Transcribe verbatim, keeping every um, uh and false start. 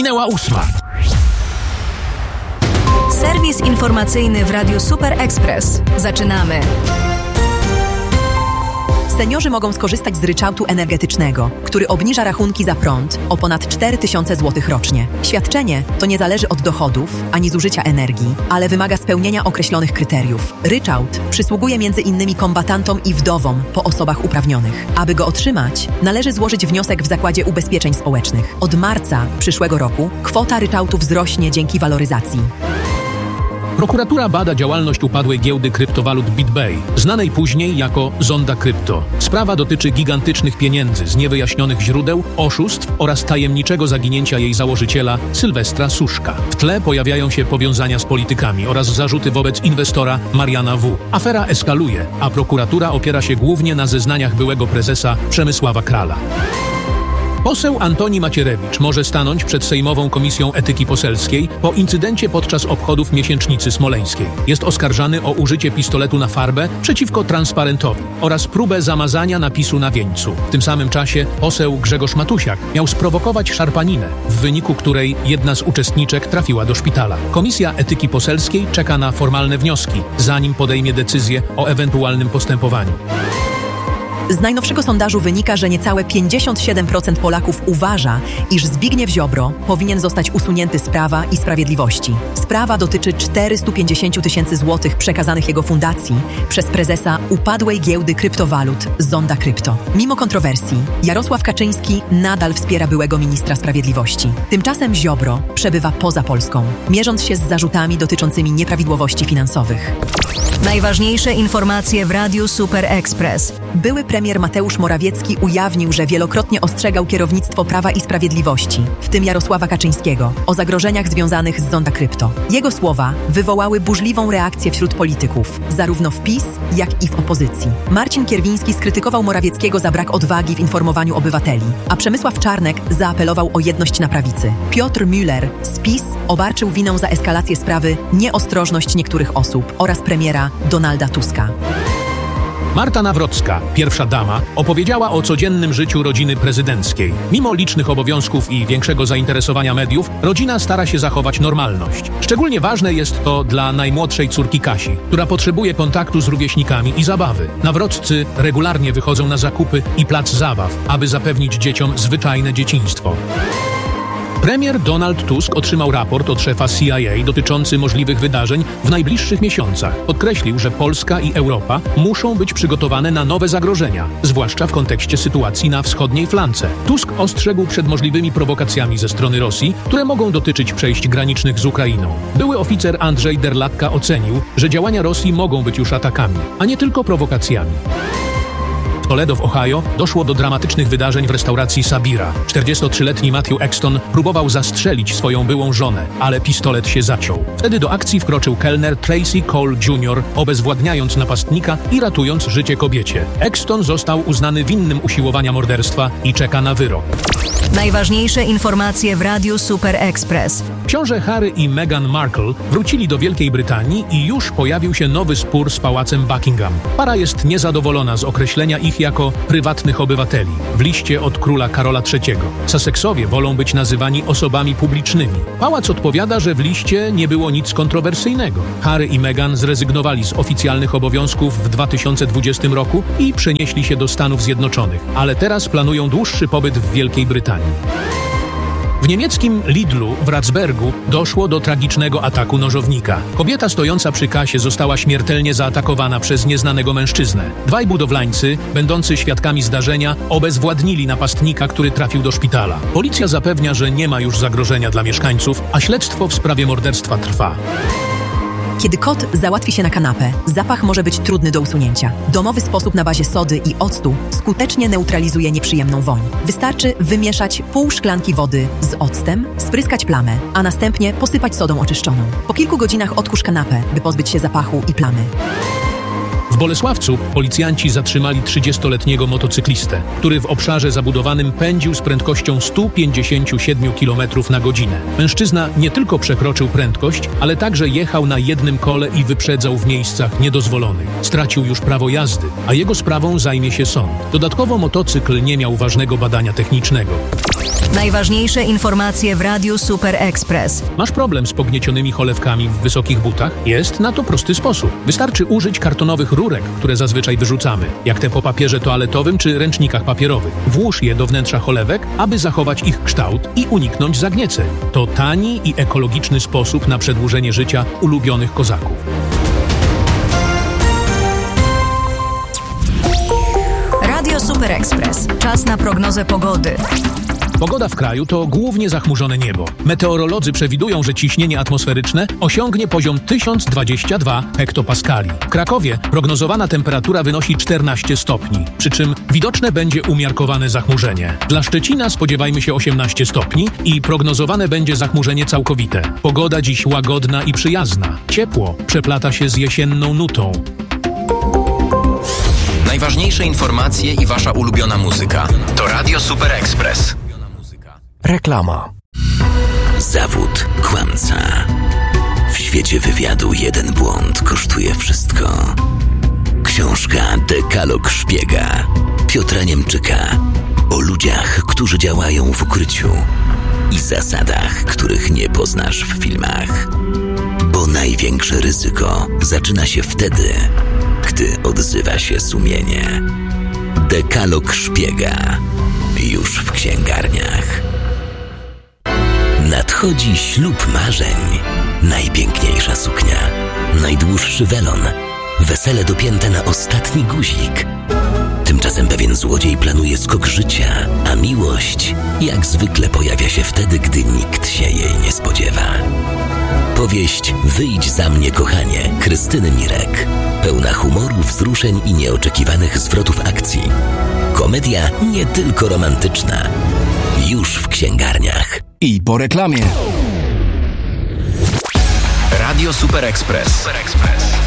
Minęła ósma. Serwis informacyjny w Radiu Super Express. Zaczynamy. Seniorzy mogą skorzystać z ryczałtu energetycznego, który obniża rachunki za prąd o ponad cztery tysiące złotych rocznie. Świadczenie to nie zależy od dochodów ani zużycia energii, ale wymaga spełnienia określonych kryteriów. Ryczałt przysługuje między innymi kombatantom i wdowom po osobach uprawnionych. Aby go otrzymać, należy złożyć wniosek w Zakładzie Ubezpieczeń Społecznych. Od marca przyszłego roku kwota ryczałtu wzrośnie dzięki waloryzacji. Prokuratura bada działalność upadłej giełdy kryptowalut BitBay, znanej później jako Zonda Krypto. Sprawa dotyczy gigantycznych pieniędzy z niewyjaśnionych źródeł, oszustw oraz tajemniczego zaginięcia jej założyciela Sylwestra Suszka. W tle pojawiają się powiązania z politykami oraz zarzuty wobec inwestora Mariana W. Afera eskaluje, a prokuratura opiera się głównie na zeznaniach byłego prezesa Przemysława Krala. Poseł Antoni Macierewicz może stanąć przed Sejmową Komisją Etyki Poselskiej po incydencie podczas obchodów miesięcznicy smoleńskiej. Jest oskarżany o użycie pistoletu na farbę przeciwko transparentowi oraz próbę zamazania napisu na wieńcu. W tym samym czasie poseł Grzegorz Matusiak miał sprowokować szarpaninę, w wyniku której jedna z uczestniczek trafiła do szpitala. Komisja Etyki Poselskiej czeka na formalne wnioski, zanim podejmie decyzję o ewentualnym postępowaniu. Z najnowszego sondażu wynika, że niecałe pięćdziesiąt siedem procent Polaków uważa, iż Zbigniew Ziobro powinien zostać usunięty z Prawa i Sprawiedliwości. Sprawa dotyczy czterystu pięćdziesięciu tysięcy złotych przekazanych jego fundacji przez prezesa upadłej giełdy kryptowalut Zonda Krypto. Mimo kontrowersji, Jarosław Kaczyński nadal wspiera byłego ministra sprawiedliwości. Tymczasem Ziobro przebywa poza Polską, mierząc się z zarzutami dotyczącymi nieprawidłowości finansowych. Najważniejsze informacje w Radiu Super Express. Były premier Mateusz Morawiecki ujawnił, że wielokrotnie ostrzegał kierownictwo Prawa i Sprawiedliwości, w tym Jarosława Kaczyńskiego, o zagrożeniach związanych z Zonda Krypto. Jego słowa wywołały burzliwą reakcję wśród polityków, zarówno w PiS, jak i w opozycji. Marcin Kierwiński skrytykował Morawieckiego za brak odwagi w informowaniu obywateli, a Przemysław Czarnek zaapelował o jedność na prawicy. Piotr Müller z PiS obarczył winą za eskalację sprawy nieostrożność niektórych osób oraz premiera Donalda Tuska. Marta Nawrocka, pierwsza dama, opowiedziała o codziennym życiu rodziny prezydenckiej. Mimo licznych obowiązków i większego zainteresowania mediów, rodzina stara się zachować normalność. Szczególnie ważne jest to dla najmłodszej córki Kasi, która potrzebuje kontaktu z rówieśnikami i zabawy. Nawroccy regularnie wychodzą na zakupy i plac zabaw, aby zapewnić dzieciom zwyczajne dzieciństwo. Premier Donald Tusk otrzymał raport od szefa C I A dotyczący możliwych wydarzeń w najbliższych miesiącach. Podkreślił, że Polska i Europa muszą być przygotowane na nowe zagrożenia, zwłaszcza w kontekście sytuacji na wschodniej flance. Tusk ostrzegł przed możliwymi prowokacjami ze strony Rosji, które mogą dotyczyć przejść granicznych z Ukrainą. Były oficer Andrzej Derlatka ocenił, że działania Rosji mogą być już atakami, a nie tylko prowokacjami. W Toledo w Ohio doszło do dramatycznych wydarzeń w restauracji Sabira. czterdziestotrzyletni Matthew Exton próbował zastrzelić swoją byłą żonę, ale pistolet się zaciął. Wtedy do akcji wkroczył kelner Tracy Cole junior, obezwładniając napastnika i ratując życie kobiecie. Exton został uznany winnym usiłowania morderstwa i czeka na wyrok. Najważniejsze informacje w Radiu Super Express. Książę Harry i Meghan Markle wrócili do Wielkiej Brytanii i już pojawił się nowy spór z pałacem Buckingham. Para jest niezadowolona z określenia ich jako prywatnych obywateli w liście od króla Karola trzeciego. Sussexowie wolą być nazywani osobami publicznymi. Pałac odpowiada, że w liście nie było nic kontrowersyjnego. Harry i Meghan zrezygnowali z oficjalnych obowiązków w dwa tysiące dwudziestym roku i przenieśli się do Stanów Zjednoczonych, ale teraz planują dłuższy pobyt w Wielkiej Brytanii. W niemieckim Lidlu w Ratzbergu doszło do tragicznego ataku nożownika. Kobieta stojąca przy kasie została śmiertelnie zaatakowana przez nieznanego mężczyznę. Dwaj budowlańcy, będący świadkami zdarzenia, obezwładnili napastnika, który trafił do szpitala. Policja zapewnia, że nie ma już zagrożenia dla mieszkańców, a śledztwo w sprawie morderstwa trwa. Kiedy kot załatwi się na kanapę, zapach może być trudny do usunięcia. Domowy sposób na bazie sody i octu skutecznie neutralizuje nieprzyjemną woń. Wystarczy wymieszać pół szklanki wody z octem, spryskać plamę, a następnie posypać sodą oczyszczoną. Po kilku godzinach odkurz kanapę, by pozbyć się zapachu i plamy. W Bolesławcu policjanci zatrzymali trzydziestoletniego motocyklistę, który w obszarze zabudowanym pędził z prędkością sto pięćdziesiąt siedem kilometrów na godzinę. Mężczyzna nie tylko przekroczył prędkość, ale także jechał na jednym kole i wyprzedzał w miejscach niedozwolonych. Stracił już prawo jazdy, a jego sprawą zajmie się sąd. Dodatkowo motocykl nie miał ważnego badania technicznego. Najważniejsze informacje w Radiu Super Express. Masz problem z pogniecionymi cholewkami w wysokich butach? Jest na to prosty sposób. Wystarczy użyć kartonowych rurek, które zazwyczaj wyrzucamy, jak te po papierze toaletowym czy ręcznikach papierowych. Włóż je do wnętrza cholewek, aby zachować ich kształt i uniknąć zagnieceń. To tani i ekologiczny sposób na przedłużenie życia ulubionych kozaków. Radio Super Express. Czas na prognozę pogody. Pogoda w kraju to głównie zachmurzone niebo. Meteorolodzy przewidują, że ciśnienie atmosferyczne osiągnie poziom tysiąc dwadzieścia dwa hektopaskali. W Krakowie prognozowana temperatura wynosi czternaście stopni, przy czym widoczne będzie umiarkowane zachmurzenie. Dla Szczecina spodziewajmy się osiemnaście stopni i prognozowane będzie zachmurzenie całkowite. Pogoda dziś łagodna i przyjazna. Ciepło przeplata się z jesienną nutą. Najważniejsze informacje i wasza ulubiona muzyka. To Radio Super Express. Reklama. Zawód kłamca. W świecie wywiadu jeden błąd kosztuje wszystko. Książka Dekalog Szpiega Piotra Niemczyka o ludziach, którzy działają w ukryciu i zasadach, których nie poznasz w filmach. Bo największe ryzyko zaczyna się wtedy, gdy odzywa się sumienie. Dekalog Szpiega już w księgarniach. Nadchodzi ślub marzeń. Najpiękniejsza suknia, najdłuższy welon, wesele dopięte na ostatni guzik. Tymczasem pewien złodziej planuje skok życia, a miłość jak zwykle pojawia się wtedy, gdy nikt się jej nie spodziewa. Powieść Wyjdź za mnie, kochanie, Krystyny Mirek. Pełna humoru, wzruszeń i nieoczekiwanych zwrotów akcji. Komedia nie tylko romantyczna. Już w księgarniach. I po reklamie. Radio Super Express. Super Express.